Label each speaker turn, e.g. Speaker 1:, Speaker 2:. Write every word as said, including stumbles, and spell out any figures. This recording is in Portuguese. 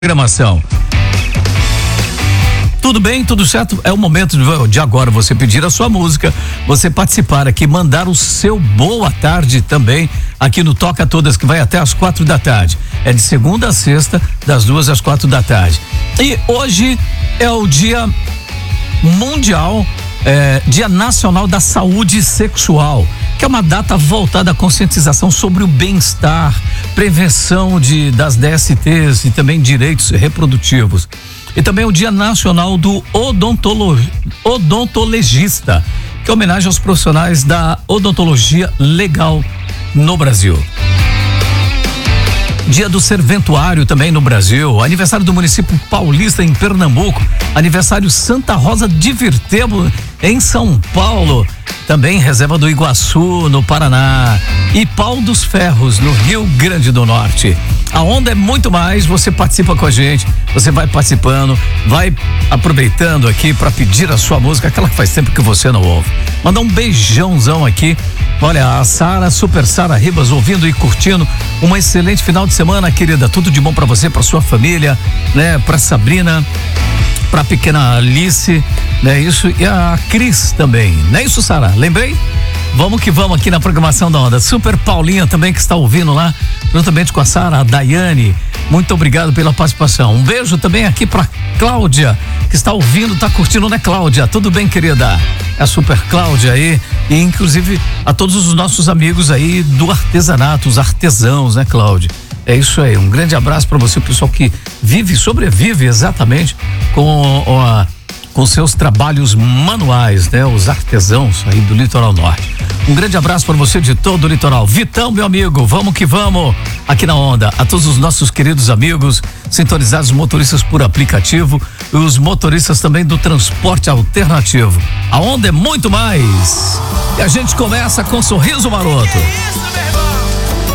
Speaker 1: Programação. Tudo bem, tudo certo? É o momento de, de agora você pedir a sua música, você participar aqui, mandar o seu boa tarde também aqui no Toca Todas, que vai até às quatro da tarde. É de segunda a sexta, das duas às quatro da tarde. E hoje é o dia mundial, é, Dia Nacional da Saúde Sexual, que é uma data voltada à conscientização sobre o bem-estar, prevenção de, das D S Ts e também direitos reprodutivos. E também o Dia Nacional do Odontolo, Odontologista, que é homenagem aos profissionais da odontologia legal no Brasil. Dia do Serventuário também no Brasil, aniversário do município paulista em Pernambuco, aniversário Santa Rosa de Viterbo em São Paulo, também Reserva do Iguaçu no Paraná e Pau dos Ferros no Rio Grande do Norte. A onda é muito mais, você participa com a gente, você vai participando, vai aproveitando aqui para pedir a sua música, aquela que faz tempo que você não ouve. Mandar um beijãozão aqui. Olha, a Sara, Super Sara Ribas, ouvindo e curtindo. Um excelente final de semana, querida. Tudo de bom para você, para sua família, né? Para Sabrina, para a pequena Alice, né? Isso, e a Cris também. Não é isso, Sara? Lembrei? Vamos que vamos aqui na programação da onda. Super Paulinha também que está ouvindo lá, juntamente com a Sara, a Daiane. Muito obrigado pela participação. Um beijo também aqui para Cláudia, que está ouvindo, está curtindo, né, Cláudia? Tudo bem, querida? É a Super Cláudia aí, e inclusive a todos os nossos amigos aí do artesanato, os artesãos, né, Cláudia? É isso aí. Um grande abraço para você, pessoal que vive e sobrevive exatamente com a com seus trabalhos manuais, né? Os artesãos aí do Litoral Norte. Um grande abraço para você de todo o litoral. Vitão, meu amigo, vamos que vamos aqui na onda. A todos os nossos queridos amigos sintonizados, motoristas por aplicativo e os motoristas também do transporte alternativo. A onda é muito mais. E a gente começa com Sorriso Maroto.